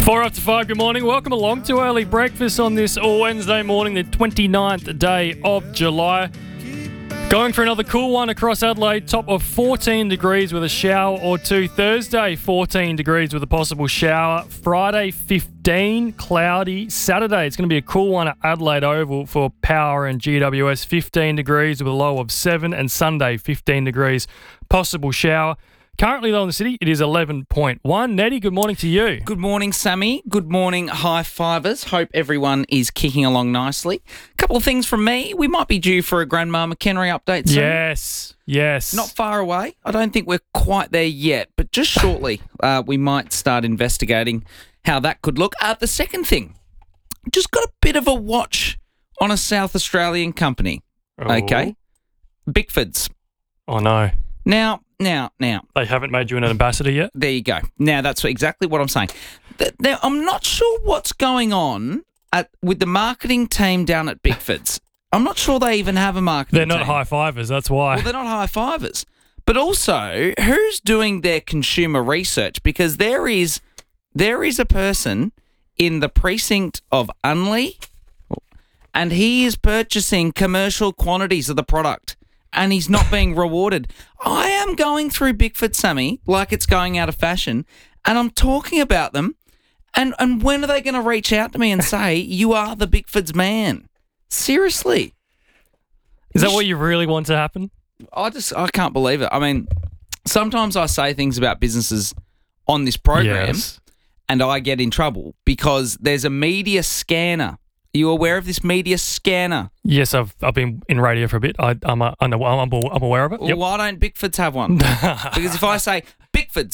4 after 5, good morning. Welcome along to Early Breakfast on this Wednesday morning, the 29th day of July. Going for another cool one across Adelaide, top of 14 degrees with a shower or two. Thursday, 14 degrees with a possible shower. Friday, 15, cloudy. Saturday, it's going to be a cool one at Adelaide Oval for Power and GWS, 15 degrees with a low of 7. And Sunday, 15 degrees, possible shower. Currently, though, in the city, it is 11.1. Nettie, good morning to you. Good morning, Sammy. Good morning, high fivers. Hope everyone is kicking along nicely. A couple of things from me. We might be due for a Grandma McHenry update soon. Yes. Not far away. I don't think we're quite there yet, but just shortly we might start investigating how that could look. The second thing, just got a bit of a watch on a South Australian company. Oh. Okay? Bickfords. Oh, no. Now. They haven't made you an ambassador yet? There you go. Now, that's exactly what I'm saying. Now, I'm not sure what's going on with the marketing team down at Bickfords. I'm not sure they even have a marketing team. They're not high-fivers, that's why. Well, they're not high-fivers. But also, who's doing their consumer research? Because there is a person in the precinct of Unley, and he is purchasing commercial quantities of the product. And he's not being rewarded. I am going through Bickford, Sammy, like it's going out of fashion, and I'm talking about them. And when are they going to reach out to me and say, you are the Bickfords man? Seriously. Is that what you really want to happen? I can't believe it. I mean, sometimes I say things about businesses on this program and I get in trouble because there's a media scanner. Are you aware of this media scanner? Yes, I've been in radio for a bit. I'm aware of it. Well, why don't Bickfords have one? Because if I say Bickfords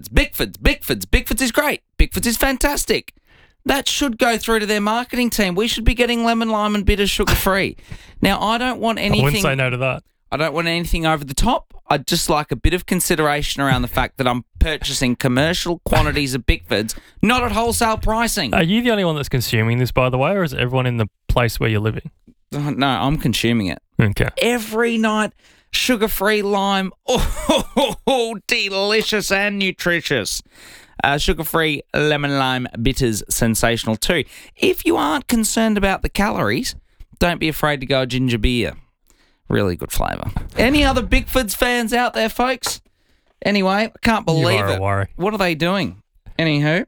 is great. Bickfords is fantastic. That should go through to their marketing team. We should be getting lemon, lime and bitter sugar-free. Now, I don't want anything... I wouldn't say no to that. I don't want anything over the top. I'd just like a bit of consideration around the fact that I'm purchasing commercial quantities of Bickfords, not at wholesale pricing. Are you the only one that's consuming this, by the way, or is it everyone in the place where you're living? No, I'm consuming it. Okay. Every night, sugar-free lime. Oh, delicious and nutritious. Sugar-free lemon lime bitters, sensational too. If you aren't concerned about the calories, don't be afraid to go ginger beer. Really good flavour. Any other Bickfords fans out there, folks? Anyway, I can't believe it. Worry. What are they doing? Anywho.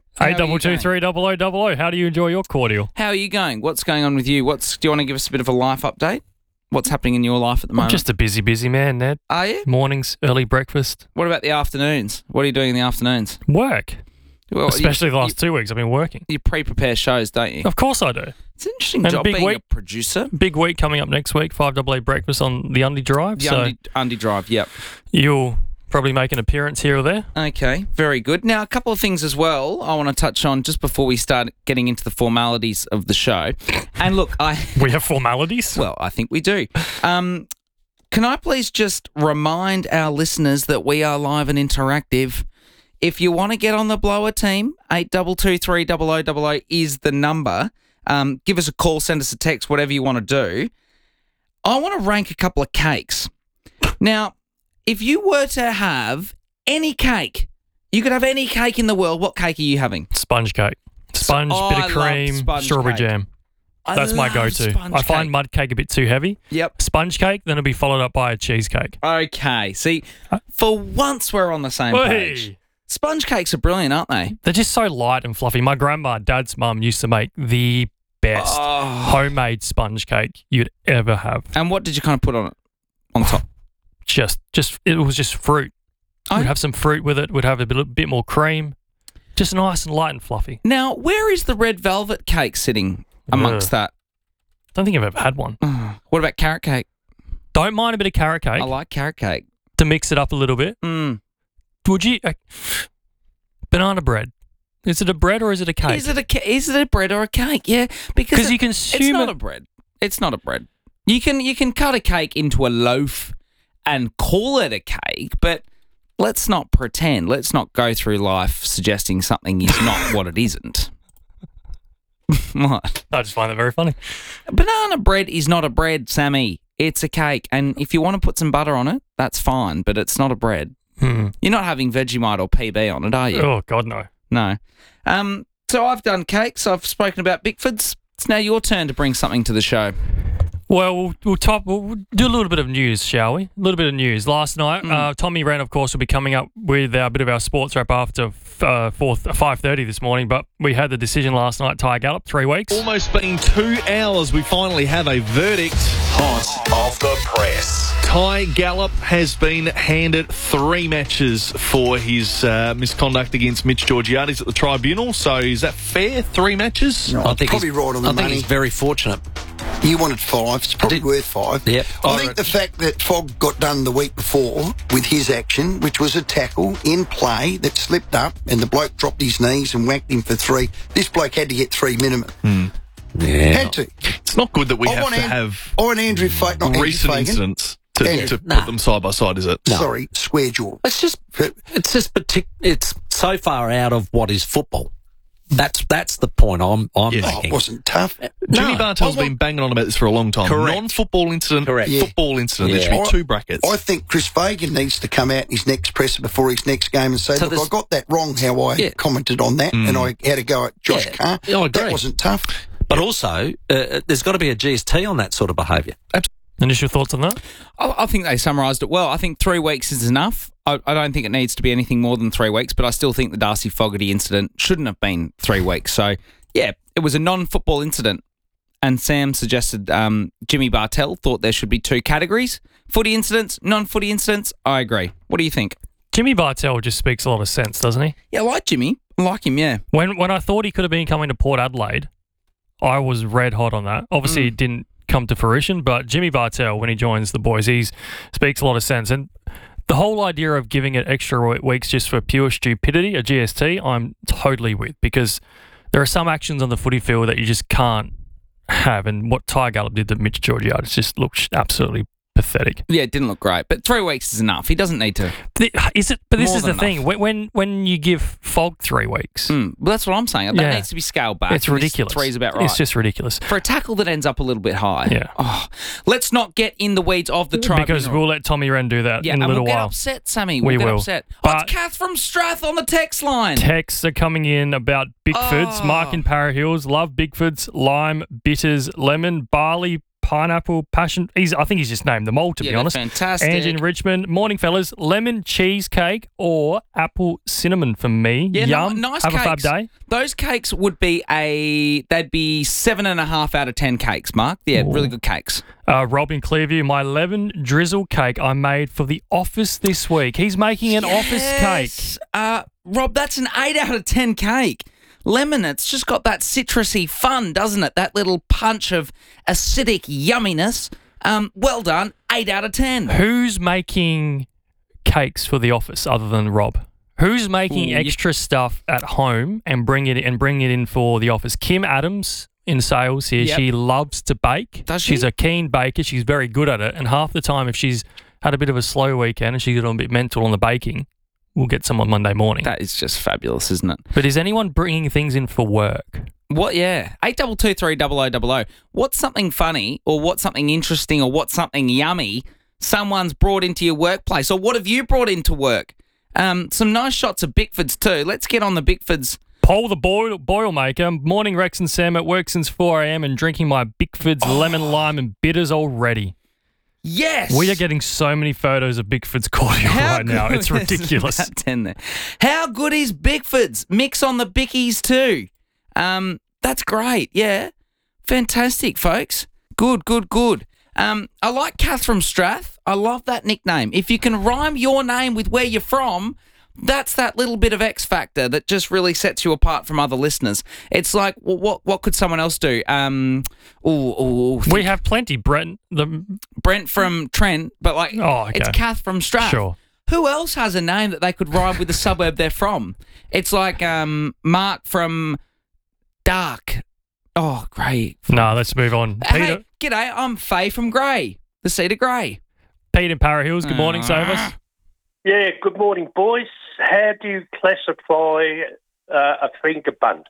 8223 How do you enjoy your cordial? How are you going? What's going on with you? Do you want to give us a bit of a life update? What's happening in your life at the moment? I'm just a busy man, Ned. Are you? Mornings, early breakfast. What about the afternoons? What are you doing in the afternoons? Work. Well, especially the last 2 weeks, I've been working. You pre-prepare shows, don't you? Of course I do. It's an interesting job being a producer. Big week coming up next week, 5AA breakfast on the Undy Drive. Undy Drive, yep. You'll probably make an appearance here or there. Okay, very good. Now, a couple of things as well I want to touch on just before we start getting into the formalities of the show. And look, We have formalities? Well, I think we do. Can I please just remind our listeners that we are live and interactive? If you want to get on the blower team, 8223 0000 is the number. Give us a call, send us a text, whatever you want to do. I want to rank a couple of cakes. Now, if you were to have any cake, you could have any cake in the world, what cake are you having? Sponge cake. Sponge, bit of cream, strawberry jam. That's my go-to. I find mud cake a bit too heavy. Yep. Sponge cake, then it'll be followed up by a cheesecake. Okay. See, for once we're on the same page. Sponge cakes are brilliant, aren't they? They're just so light and fluffy. My grandma, Dad's mum, used to make the best homemade sponge cake you'd ever have. And what did you kind of put on it? On top? It was just fruit. We'd have some fruit with it. We'd have a bit more cream. Just nice and light and fluffy. Now, where is the red velvet cake sitting amongst that? Don't think I've ever had one. What about carrot cake? Don't mind a bit of carrot cake. I like carrot cake. To mix it up a little bit. Would you... banana bread. Is it a bread or is it a cake? Is it a bread or a cake? Yeah, because you consume it's not a bread. It's not a bread. You can cut a cake into a loaf and call it a cake, but let's not pretend. Let's not go through life suggesting something is not what it isn't. What? I just find that very funny. Banana bread is not a bread, Sammy. It's a cake, and if you want to put some butter on it, that's fine, but it's not a bread. You're not having Vegemite or PB on it, are you? Oh, God, no. No. So I've done cakes. I've spoken about Bickfords. It's now your turn to bring something to the show. Well, we'll do a little bit of news, shall we? A little bit of news. Last night, Tommy Wren, of course, will be coming up with a bit of our sports wrap after 5:30 this morning, but we had the decision last night, Ty Gallop, 3 weeks. Almost been 2 hours, we finally have a verdict. Hot off the press. Ty Gallop has been handed 3 matches for his misconduct against Mitch Georgiades at the tribunal. So is that fair? 3 matches? No, I think probably he's, right on the I money. think he's very fortunate. You wanted 5. It's probably worth 5. Yep. I think the fact that Fogg got done the week before with his action, which was a tackle in play that slipped up and the bloke dropped his knees and whacked him for 3. This bloke had to get 3 minimum. Yeah. Had to. It's not good that we I have want to An- have I want Andrew Fagan, not Andrew recent Fagan. incidents to Nah. put them side by side, is it? No. Sorry, square jaw. It's just it's so far out of what is football. That's the point I'm Oh, making. it wasn't tough. Jimmy No. Bartell's been banging on about this for a long time. Correct. Non-football incident, Correct. football incident. There Yeah. should be 2 brackets. I think Chris Fagan needs to come out in his next presser before his next game and say, So look, there's- I got that wrong how I Yeah. commented on that and I had to go at Josh Yeah. Carr. Yeah, I agree. That wasn't tough. But also, there's got to be a GST on that sort of behaviour. Initial thoughts on that? I think they summarised it well. I think 3 weeks is enough. I don't think it needs to be anything more than 3 weeks, but I still think the Darcy Fogarty incident shouldn't have been 3 weeks. So, yeah, it was a non-football incident. And Sam suggested Jimmy Bartell thought there should be 2 categories. Footy incidents, non-footy incidents. I agree. What do you think? Jimmy Bartell just speaks a lot of sense, doesn't he? Yeah, I like Jimmy. I like him, yeah. When I thought he could have been coming to Port Adelaide, I was red hot on that. Obviously, it didn't come to fruition, but Jimmy Bartell, when he joins the boys, he speaks a lot of sense. And the whole idea of giving it extra weeks just for pure stupidity, a GST, I'm totally with, because there are some actions on the footy field that you just can't have. And what Ty Gallop did to Mitch Georgiades just looked absolutely pathetic. Yeah, it didn't look great, but 3 weeks is enough. He doesn't need to. Is it? But this More is the than thing. enough. When you give Fogg 3 weeks, Well, that's what I'm saying. That Yeah. needs to be scaled back. it's ridiculous. 3 is about right. It's just ridiculous. For a tackle that ends up a little bit high. Yeah. Oh, let's not get in the weeds of the tribunal. Because we'll let Tommy Wren do that Yeah, in a and little we'll get while. upset, Sammy. We We'll get will. upset. But- It's Kath from Strath on the text line. Texts are coming in about Bigfords. Oh. Mark in Para Hills, love Bigfords, lime, bitters, lemon, barley, pineapple, passion. I think he's just named them all, to Yeah, be they're honest. fantastic. Angie in Richmond. Morning, fellas. Lemon cheesecake or apple cinnamon for me. Yeah, Yum. nice Have cakes. a fab day. Those cakes would be they'd be 7.5 out of 10 cakes, Mark. Yeah, really good cakes. Rob in Clearview, my lemon drizzle cake I made for the office this week. He's making an office cake. Rob, that's an 8 out of 10 cake. Lemon, it's just got that citrusy fun, doesn't it? That little punch of acidic yumminess. Well done, 8 out of 10. Who's making cakes for the office other than Rob? Who's making Ooh, extra stuff at home and bring it in for the office? Kim Adams in sales here. Yep. She loves to bake. Does she? She's a keen baker. She's very good at it. And half the time, if she's had a bit of a slow weekend and she's got a bit mental on the baking, we'll get some on Monday morning. That is just fabulous, isn't it? But is anyone bringing things in for work? What? Yeah, 82230000. What's something funny, or what's something interesting, or what's something yummy someone's brought into your workplace, or what have you brought into work? Some nice shots of Bickfords too. Let's get on the Bickfords. Paul the Boilermaker. Morning, Rex and Sam, at work since 4 a.m. and drinking my Bickfords lemon, lime and bitters already. Yes, We are getting so many photos of Bickford's cordial right now. good- It's ridiculous. About 10 there. How good is Bickford's? Mix on the Bickies too. That's great. Yeah, fantastic, folks. Good, good, good. I like Kath from Strath. I love that nickname. If you can rhyme your name with where you're from, that's that little bit of X factor that just really sets you apart from other listeners. It's like, well, what could someone else do? We have plenty. Brent, Brent from Trent, but like, Oh, okay. it's Kath from Strath. Sure. Who else has a name that they could rhyme with the suburb they're from? It's like Mark from Dark. Oh, great. No, let's move on. Hey, g'day, I'm Faye from Grey, the Seat of Grey. Pete in Para Hills. Good morning, Savas. Yeah, good morning, boys. How do you classify a finger bun?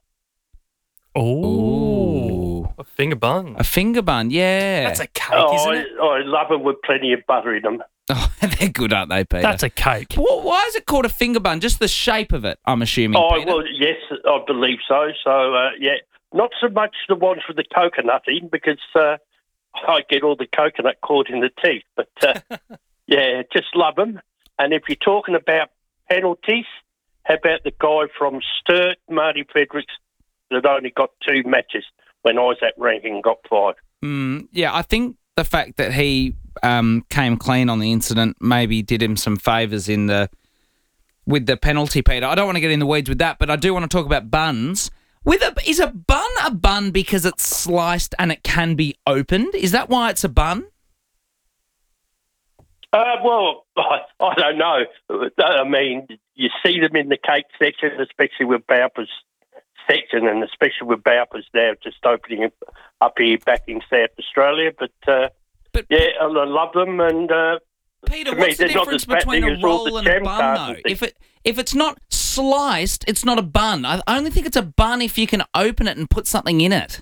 Oh, a finger bun. A finger bun, yeah. That's a cake, isn't it? I love them with plenty of butter in them. Oh, They're good, aren't they, Peter? That's a cake. Why is it called a finger bun? Just the shape of it, I'm assuming, Peter. well, yes, I believe so. So, yeah, not so much the ones with the coconut in, because I get all the coconut caught in the teeth. But, yeah, just love them. And if you're talking about penalties, how about the guy from Sturt, Marty Fredericks, that only got 2 matches when I was at ranking and got 5? Yeah, I think the fact that he came clean on the incident maybe did him some favours with the penalty, Peter. I don't want to get in the weeds with that, but I do want to talk about buns. Is a bun because it's sliced and it can be opened? Is that why it's a bun? Well, I don't know. I mean, you see them in the cake section, especially with Bowper's section, and especially with Bowper's now just opening up here back in South Australia. But yeah, I love them. And Peter, what's the difference between a roll and a bun, though? If it's not sliced, it's not a bun. I only think it's a bun if you can open it and put something in it.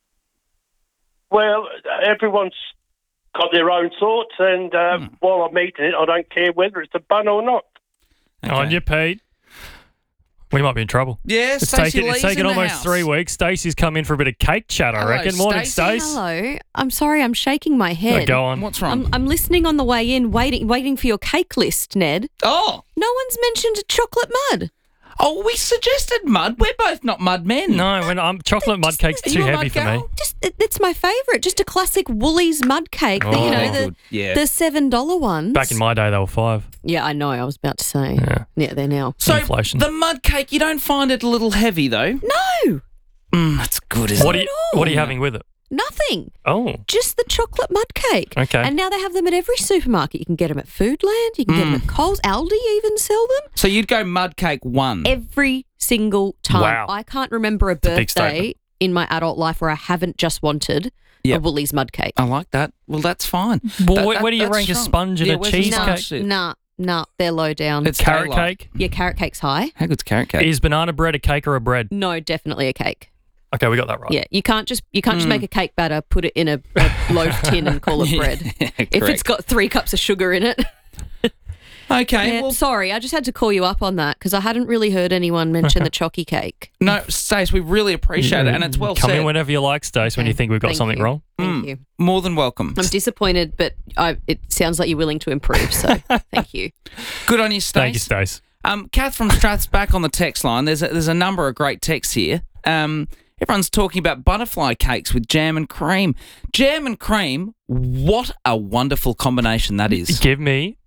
Well, everyone's got their own thoughts, and while I'm eating it, I don't care whether it's a bun or not. Okay. On you, Pete. We might be in trouble. Yeah, it's taken almost 3 weeks. Stacey's come in for a bit of cake chat, I reckon. Morning, Stace. Hello. I'm sorry, I'm shaking my head. No, go on. What's wrong? I'm listening on the way in, waiting for your cake list, Ned. Oh. No one's mentioned chocolate mud. Oh, we suggested mud. We're both not mud men. No, chocolate mud cake's too heavy for me. It's my favourite. Just a classic Woolies mud cake. Oh, the $7 ones. Back in my day, they were $5. Yeah, I know. I was about to say. Yeah, they're now. So inflation. The mud cake, you don't find it a little heavy though? No. That's good, isn't it? What are you having with it? Nothing. Oh. Just the chocolate mud cake. Okay. And now they have them at every supermarket. You can get them at Foodland. You can get them at Coles. Aldi even sell them. So you'd go mud cake 1? Every single time. Wow. I can't remember a birthday in my adult life where I haven't just wanted a Woolies mud cake. I like that. Well, that's fine. Well, where do you rank a sponge and a cheesecake? Nah, they're low down. It's carrot cake? Yeah, carrot cake's high. How good's carrot cake? Is banana bread a cake or a bread? No, definitely a cake. Okay, we got that right. Yeah, you can't just make a cake batter, put it in a loaf tin and call it bread. If it's got 3 cups of sugar in it. Okay. Yeah, well, sorry, I just had to call you up on that because I hadn't really heard anyone mention the chocky cake. No, Stace, we really appreciate it, and it's well said. Come in whenever you like, Stace, when you think we've got something wrong. Thank you. More than welcome. I'm disappointed, but it sounds like you're willing to improve, so thank you. Good on you, Stace. Thank you, Stace. Kath from Strath's back on the text line. There's a number of great texts here. Everyone's talking about butterfly cakes with jam and cream. Jam and cream, what a wonderful combination that is. Give me,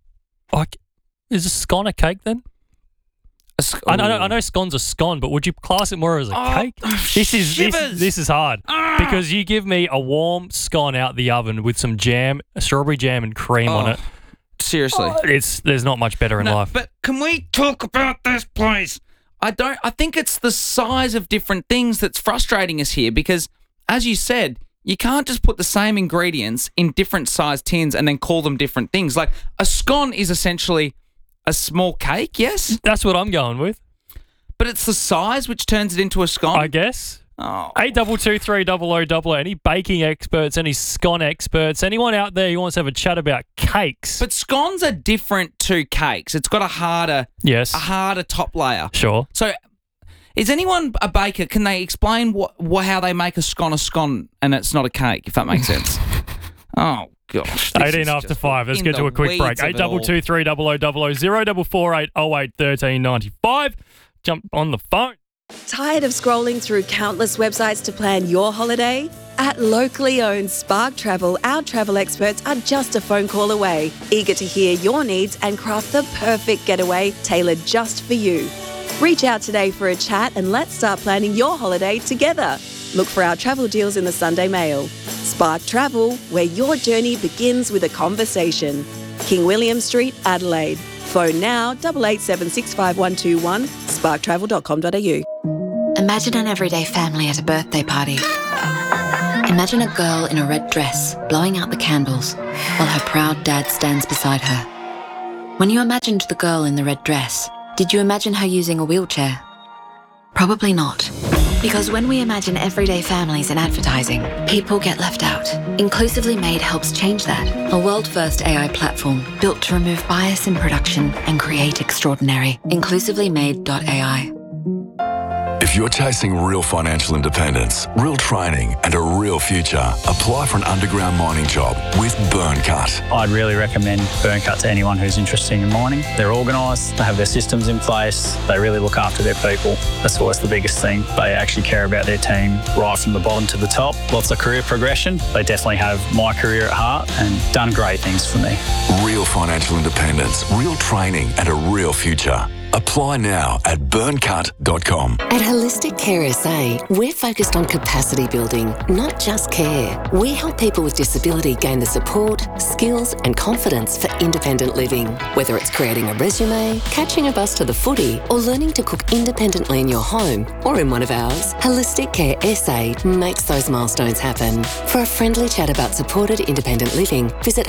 is a scone a cake then? I know scone's a scone, but would you class it more as a cake? This is hard because you give me a warm scone out the oven with some jam, strawberry jam and cream on it. Seriously. There's not much better in life. But can we talk about this, please? I think it's the size of different things that's frustrating us here because, as you said, you can't just put the same ingredients in different size tins and then call them different things. Like a scone is essentially a small cake, yes? That's what I'm going with. But it's the size which turns it into a scone? I guess. Oh. 822300. Any baking experts, any scone experts, anyone out there who wants to have a chat about cakes? But scones are different to cakes. It's got a harder top layer. Sure. So is anyone a baker? Can they explain how they make a scone and it's not a cake, if that makes sense? Oh, gosh. 18 after 5. Let's get to a quick break. 822300 0448 08 1395. Jump on the phone. Tired of scrolling through countless websites to plan your holiday? At locally owned Spark Travel, our travel experts are just a phone call away, eager to hear your needs and craft the perfect getaway tailored just for you. Reach out today for a chat and let's start planning your holiday together. Look for our travel deals in the Sunday Mail. Spark Travel, where your journey begins with a conversation. King William Street, Adelaide. Phone now 88765121 sparktravel.com.au. Imagine an everyday family at a birthday party. Imagine a girl in a red dress blowing out the candles while her proud dad stands beside her. When you imagined the girl in the red dress, did you imagine her using a wheelchair? Probably not. Because when we imagine everyday families in advertising, people get left out. Inclusively Made helps change that. A world-first AI platform built to remove bias in production and create extraordinary. InclusivelyMade.ai. If you're chasing real financial independence, real training, and a real future, apply for an underground mining job with Burncut. I'd really recommend Burncut to anyone who's interested in mining. They're organised, they have their systems in place, they really look after their people. That's always the biggest thing. They actually care about their team right from the bottom to the top. Lots of career progression. They definitely have my career at heart and done great things for me. Real financial independence, real training, and a real future. Apply now at burncut.com. At Holistic Care SA, we're focused on capacity building, not just care. We help people with disability gain the support, skills and confidence for independent living. Whether it's creating a resume, catching a bus to the footy, or learning to cook independently in your home or in one of ours, Holistic Care SA makes those milestones happen. For a friendly chat about supported independent living, visit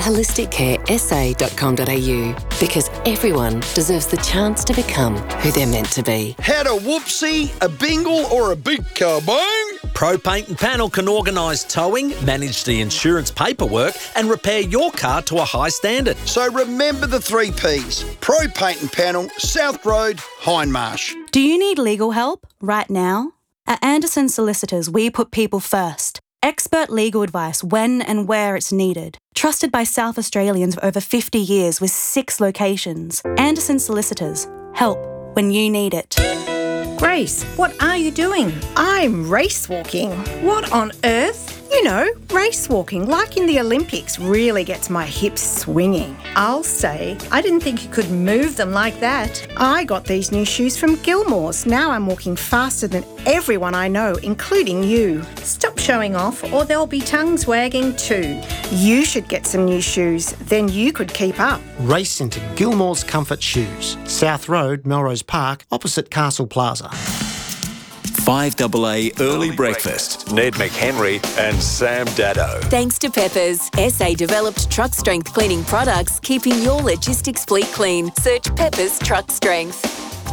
holisticcaresa.com.au, because everyone deserves the chance to become who they're meant to be. Had a whoopsie, a bingle, or a big kabang? Pro Paint and Panel can organise towing, manage the insurance paperwork and repair your car to a high standard. So remember the 3 Ps. Pro Paint and Panel, South Road, Hindmarsh. Do you need legal help right now? At Anderson Solicitors, we put people first. Expert legal advice when and where it's needed. Trusted by South Australians for over 50 years with 6 locations. Anderson Solicitors. Help when you need it. Grace, what are you doing? I'm race walking. What on earth? You know, race walking, like in the Olympics, really gets my hips swinging. I'll say, I didn't think you could move them like that. I got these new shoes from Gilmore's. Now I'm walking faster than everyone I know, including you. Stop showing off or there'll be tongues wagging too. You should get some new shoes, then you could keep up. Race into Gilmore's Comfort Shoes, South Road, Melrose Park, opposite Castle Plaza. 5AA Early Breakfast. Ned McHenry and Sam Daddo. Thanks to Peppers, SA developed truck strength cleaning products, keeping your logistics fleet clean. Search Peppers Truck Strength.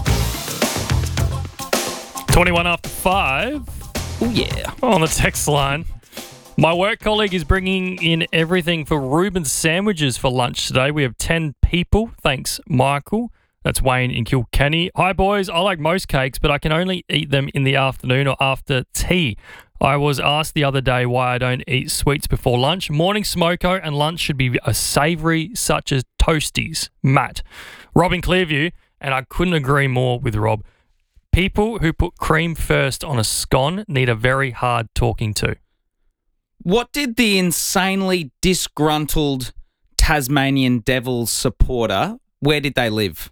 21 after 5. Oh, yeah. On the text line. My work colleague is bringing in everything for Reuben's sandwiches for lunch today. We have 10 people. Thanks, Michael. That's Wayne in Kilkenny. Hi, boys. I like most cakes, but I can only eat them in the afternoon or after tea. I was asked the other day why I don't eat sweets before lunch. Morning smoko and lunch should be a savoury such as toasties. Matt. Rob in Clearview, and I couldn't agree more with Rob. People who put cream first on a scone need a very hard talking to. What did the insanely disgruntled Tasmanian Devils supporter, where did they live?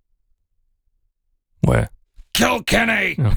Where? Kilkenny! Oh,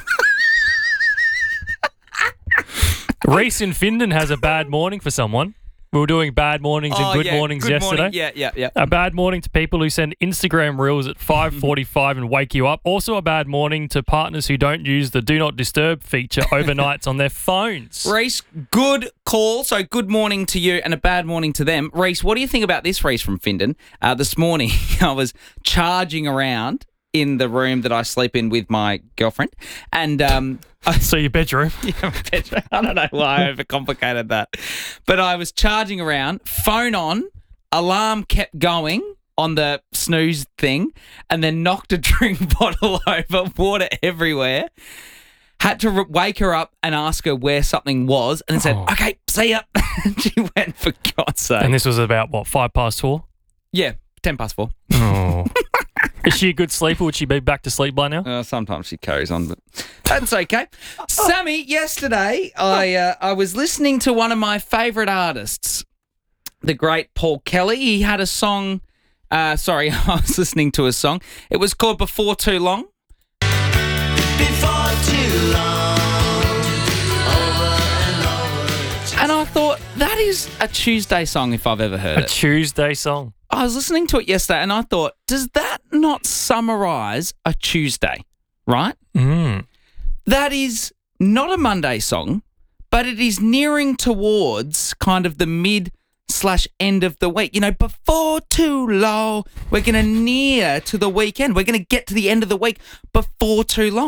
Reese in Findon has a bad morning for someone. We were doing bad mornings and good mornings good yesterday. Morning. Yeah. A bad morning to people who send Instagram reels at 5:45 and wake you up. Also a bad morning to partners who don't use the Do Not Disturb feature overnights on their phones. Reese, good call. So good morning to you and a bad morning to them. Reese, what do you think about this, Reese from Findon? This morning I was charging around in the room that I sleep in with my girlfriend. And so your bedroom? Yeah, my bedroom. I don't know why I overcomplicated that. But I was charging around, phone on, alarm kept going on the snooze thing, and then knocked a drink bottle over, water everywhere. Had to wake her up and ask her where something was, and then said, okay, see ya. She went, for God's sake. And this was about, what, 4:05? Yeah, 4:10. Oh. Is she a good sleeper? Would she be back to sleep by now? Sometimes she carries on, but that's okay. Sammy, yesterday I was listening to one of my favourite artists, the great Paul Kelly. He had a song. I was listening to a song. It was called Before Too Long. Before too long, over and over. And I thought, that is a Tuesday song if I've ever heard it. A Tuesday song. I was listening to it yesterday and I thought, does that not summarise a Tuesday, right? Mm. That is not a Monday song, but it is nearing towards kind of the mid/end of the week. You know, before too long, we're going to near to the weekend. We're going to get to the end of the week before too long.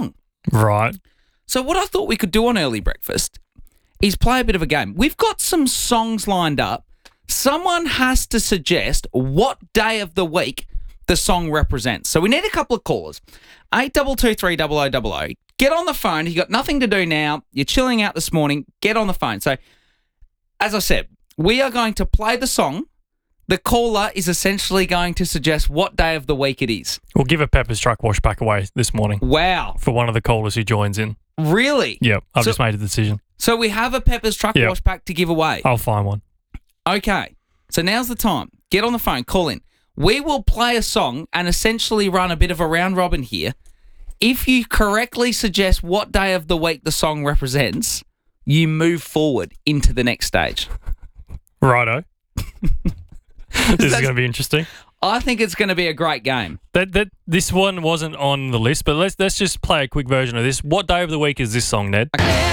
Right. So what I thought we could do on early breakfast is play a bit of a game. We've got some songs lined up. Someone has to suggest what day of the week the song represents. So we need a couple of callers. 8223 0000. Get on the phone. You've got nothing to do now. You're chilling out this morning. Get on the phone. So, as I said, we are going to play the song. The caller is essentially going to suggest what day of the week it is. We'll give a Pepper's Truck Wash back away this morning. Wow. For one of the callers who joins in. Really? Yep. I've just made a decision. So we have a Pepper's Truck Wash pack to give away. I'll find one. Okay. So now's the time. Get on the phone. Call in. We will play a song and essentially run a bit of a round robin here. If you correctly suggest what day of the week the song represents, you move forward into the next stage. Righto. This is going to be interesting. I think it's going to be a great game. This one wasn't on the list, but let's just play a quick version of this. What day of the week is this song, Ned?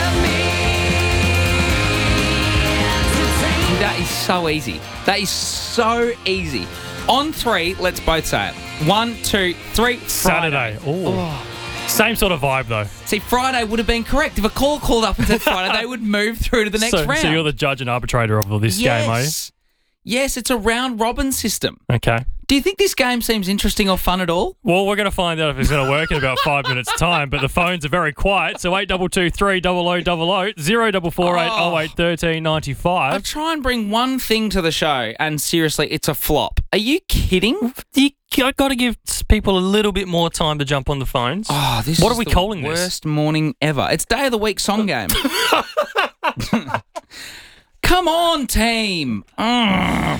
That is so easy. That is so easy. On three, let's both say it. 1, 2, 3. Saturday. Oh. Same sort of vibe, though. See, Friday would have been correct. If a call called up and said Friday, they would move through to the next round. So you're the judge and arbitrator of this game, are you? Yes, it's a round robin system. Okay. Do you think this game seems interesting or fun at all? Well, we're going to find out if it's going to work in about 5 minutes' time, but the phones are very quiet, so 8223 0000 0448 08 13 95. I try and bring one thing to the show, and seriously, it's a flop. Are you kidding? I've got to give people a little bit more time to jump on the phones. Oh, this what is are we the calling this? Worst morning ever. It's day of the week song game. Come on, team. Jump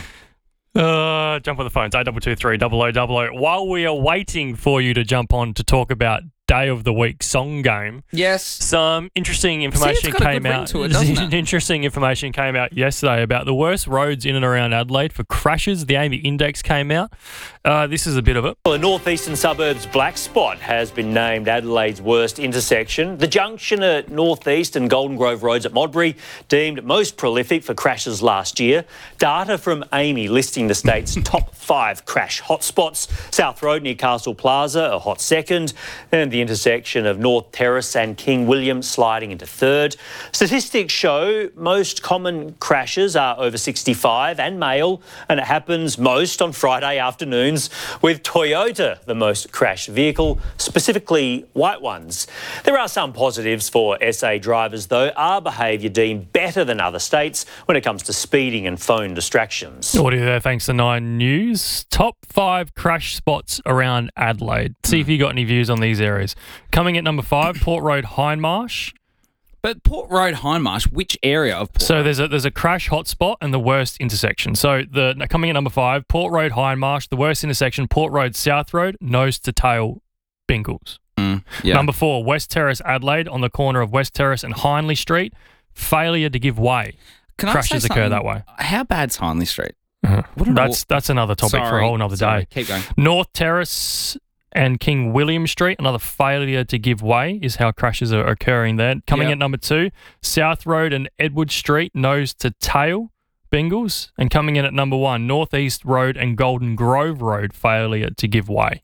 on the phones, 8223 0000. While we are waiting for you to jump on to talk about day of the week song game, yes, some interesting information came out. Interesting information came out yesterday about the worst roads in and around Adelaide for crashes. The AAMI Index came out. This is a bit of it. Well, the northeastern suburbs black spot has been named Adelaide's worst intersection. The junction at Northeast and Golden Grove Roads at Modbury deemed most prolific for crashes last year. Data from AAMI listing the state's top 5 crash hotspots. South Road near Castle Plaza a hot second, and the intersection of North Terrace and King William sliding into third. Statistics show most common crashes are over 65 and male, and it happens most on Friday afternoons, with Toyota the most crashed vehicle, specifically white ones. There are some positives for SA drivers, though. Our behaviour deemed better than other states when it comes to speeding and phone distractions. Audio there, thanks to 9 News. Top 5 crash spots around Adelaide. See if you got any views on these areas. Coming at number 5, Port Road, Hindmarsh. But Port Road, Hindmarsh, which area of Port So there's a crash hotspot and the worst intersection. So coming at number 5, Port Road, Hindmarsh, the worst intersection, Port Road, South Road, nose to tail, Bingles. Yeah. Number 4, West Terrace, Adelaide, on the corner of West Terrace and Hindley Street, failure to give way. Crashes occur that way. How bad's Hindley Street? That's another topic for a whole nother day. Keep going. North Terrace and King William Street, another failure to give way is how crashes are occurring there. Coming at number 2, South Road and Edward Street, nose to tail, Bengals. And coming in at number 1, Northeast Road and Golden Grove Road, failure to give way.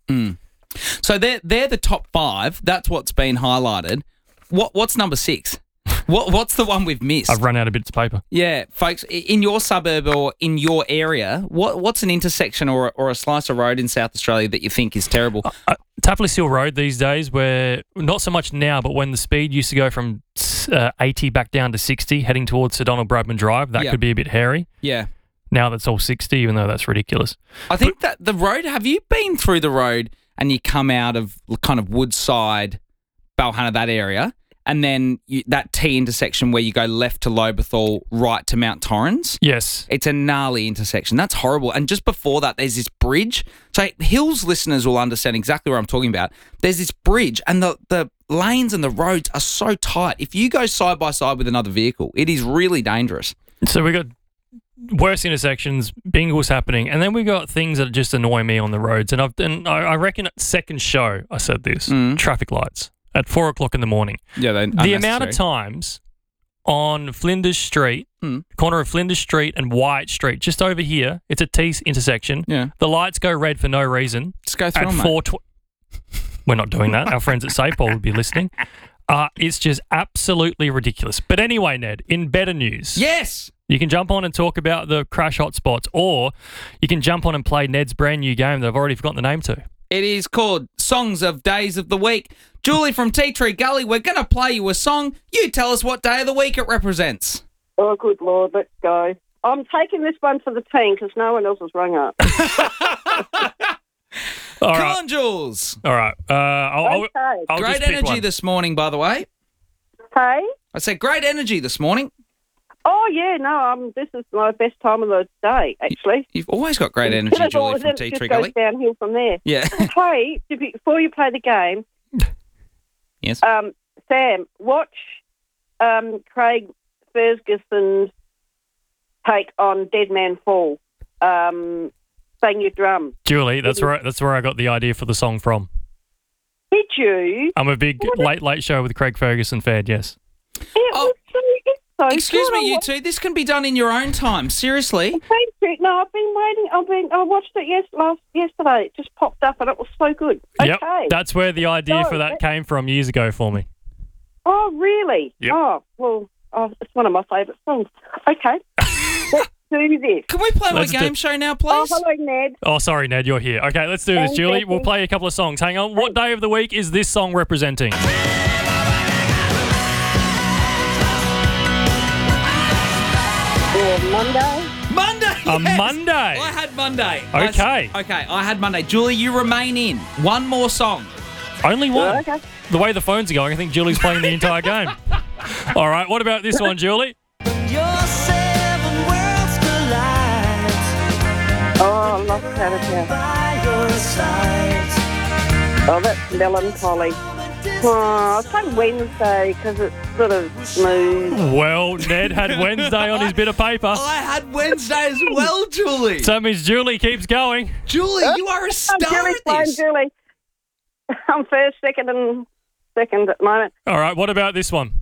So they're the top 5. That's what's been highlighted. What's number 6? What's the one we've missed? I've run out of bits of paper. Yeah, folks, in your suburb or in your area, what's an intersection or a slice of road in South Australia that you think is terrible? Tapless Hill Road these days, where not so much now, but when the speed used to go from 80 back down to 60, heading towards Sir Donald Bradman Drive, that could be a bit hairy. Yeah. Now that's all 60, even though that's ridiculous. I think that the road, have you been through the road and you come out of kind of Woodside, Balhunna, that area, and then that T intersection where you go left to Lobethal, right to Mount Torrens? Yes. It's a gnarly intersection. That's horrible. And just before that, there's this bridge. So Hills listeners will understand exactly what I'm talking about. There's this bridge and the lanes and the roads are so tight. If you go side by side with another vehicle, it is really dangerous. So we got worse intersections, bingles happening, and then we got things that just annoy me on the roads. And I reckon at second show I said this, traffic lights at 4 o'clock in the morning. Yeah, the amount of times on Flinders Street, corner of Flinders Street and White Street, just over here, it's a T intersection. Yeah. The lights go red for no reason. Just go through at them, mate. We're not doing that. Our friends at SafePol would be listening. It's just absolutely ridiculous. But anyway, Ned, in better news. Yes. You can jump on and talk about the crash hotspots, or you can jump on and play Ned's brand new game that I've already forgotten the name to. It is called Songs of Days of the Week. Julie from Tea Tree Gully, we're going to play you a song. You tell us what day of the week it represents. Oh, good Lord, let's go. I'm taking this one for the team because no one else has rung up. All Come right. on, Jules. All right. I'll Great just pick energy one. this morning, by the way. Hey? I said great energy this morning. Oh, yeah, no, this is my best time of the day, actually. You've always got great energy, Julie from Tea Tree It just Gully. goes downhill from there. Yeah. Hey, before you play the game, Yes. Sam, watch Craig Ferguson's take on Dead Man Fall. Sang your drum. Julie, that's where I got the idea for the song from. Did you? I'm a big late show with Craig Ferguson fan, yes. It's so Excuse good. me, you two. This can be done in your own time. Seriously. Thank you. No, I've been waiting. I watched it yesterday. It just popped up and it was so good. Yep. Okay. That's where the idea for that came from years ago for me. Oh, really? Yep. Oh, well, it's one of my favourite songs. Okay. Let's do this. Can we play Let's my game show now, please? Oh, hello, Ned. Oh, sorry, Ned, you're here. Okay, let's do this, Thank Julie. you. We'll play a couple of songs. Hang on. What day of the week is this song representing? Monday. Monday. A yes. Monday. I had Monday. Okay. I had Monday. Julie, you remain in. One more song. Only one. Okay. The way the phones are going, I think Julie's playing the entire game. All right, what about this one, Julie? Oh, I love Canada. Oh, that's melancholy. Oh, I'll say Wednesday because it's sort of smooth. Well, Ned had Wednesday on his bit of paper. I had Wednesday as well, Julie. So that means Julie keeps going. Julie, you are a star Julie's at this. Julie. I'm first, second at the moment. All right, what about this one?